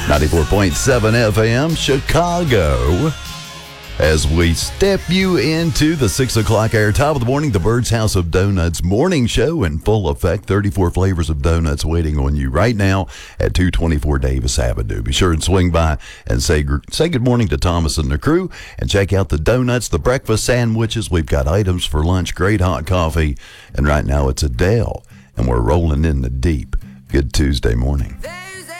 94.7 FM, Chicago. As we step you into the 6 o'clock hour, top of the morning, the Bird's House of Donuts morning show in full effect. 34 flavors of donuts waiting on you right now at 224 Davis Avenue. Be sure and swing by and say good morning to Thomas and the crew, and check out the donuts, the breakfast sandwiches. We've got items for lunch, great hot coffee, and right now it's Adele, and we're rolling in the deep. Good Tuesday morning.